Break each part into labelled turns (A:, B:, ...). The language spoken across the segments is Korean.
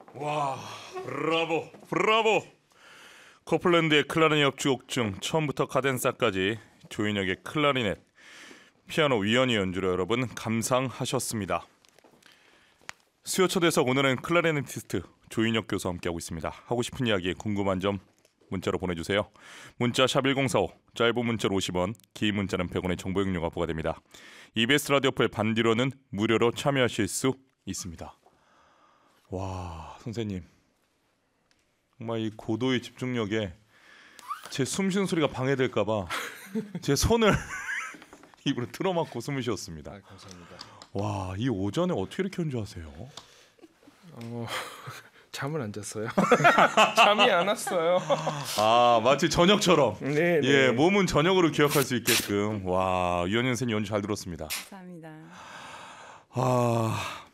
A: 와, 브라보, 브라보. 코플랜드의 클라리넷 협주곡 중 처음부터 카덴사까지 조인혁의 클라리넷, 피아노 위연이 연주로 여러분 감상하셨습니다. 수요초대석 오늘은 클라리네티스트 조인혁 교수와 함께하고 있습니다. 하고 싶은 이야기, 궁금한 점 문자로 보내주세요. 문자 샵 1045, 짧은 문자로 50원, 긴 문자는 100원의 정보 이용료가 부과됩니다. EBS 라디오 풀 반디로는 무료로 참여하실 수 있습니다. 와, 선생님 정말 이 고도의 집중력에 제 숨쉬는 소리가 방해될까봐 제 손을 입으로 틀어막고 숨을 쉬었습니다.
B: 아, 감사합니다.
A: 와, 이 오전에 어떻게 이렇게 연주하세요?
B: 잠을 안 잤어요. 잠이 안 왔어요.
A: 아, 마치 저녁처럼.
B: 네,
A: 예, 몸은 저녁으로 기억할 수 있게끔. 와, 유현연 선생님 연주 잘 들었습니다.
C: 감사합니다.
A: 아,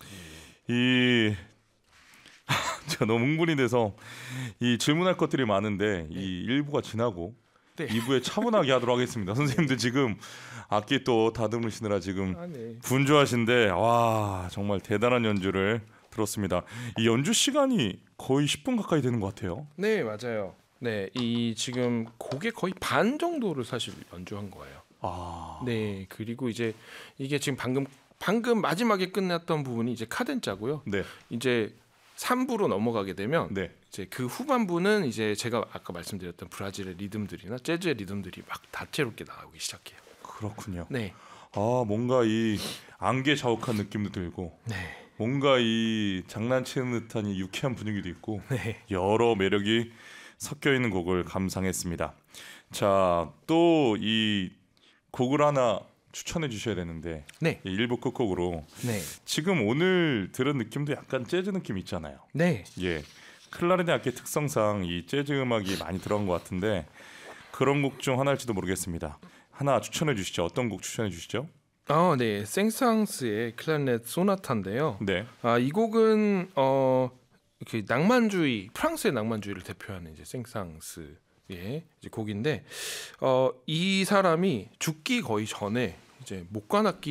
A: 제가 너무 흥분이 돼서 이 질문할 것들이 많은데 이 1부가 지나고
B: 네.
A: 2부에 차분하게 하도록 하겠습니다. 선생님들 지금 악기 또 다듬으시느라 지금
B: 네.
A: 분주하신데 와, 정말 대단한 연주를 들었습니다. 이 연주 시간이 거의 10분 가까이 되는 것 같아요.
B: 네, 맞아요. 네, 이 지금 곡의 거의 반 정도를 사실 연주한 거예요.
A: 아,
B: 네, 그리고 이제 이게 지금 방금 마지막에 끝났던 부분이 이제 카덴자고요.
A: 네,
B: 이제 3부로 넘어가게 되면
A: 네.
B: 이제 그 후반부는 이제 제가 아까 말씀드렸던 브라질의 리듬들이나 재즈의 리듬들이 막 다채롭게 나오기 시작해요.
A: 그렇군요.
B: 네,
A: 아, 뭔가 이 안개 자욱한 느낌도 들고
B: 네,
A: 뭔가 이 장난치는 듯한 이 유쾌한 분위기도 있고
B: 네.
A: 여러 매력이 섞여 있는 곡을 감상했습니다. 자, 또 이 곡을 하나 추천해 주셔야 되는데
B: 네.
A: 이 1부 끝곡으로
B: 네,
A: 지금 오늘 들은 느낌도 약간 재즈 느낌 있잖아요.
B: 네.
A: 예, 클라리넷 악기 특성상 이 재즈 음악이 많이 들어간 것 같은데 그런 곡 중 하나일지도 모르겠습니다. 하나 추천해 주시죠. 어떤 곡 추천해 주시죠?
B: 네, 생상스의 클라리넷 소나타인데요.
A: 네,
B: 이 곡은 그 낭만주의, 프랑스의 낭만주의를 대표하는 이제 생상스의 이제 곡인데 이 사람이 죽기 거의 전에 이제 목관악기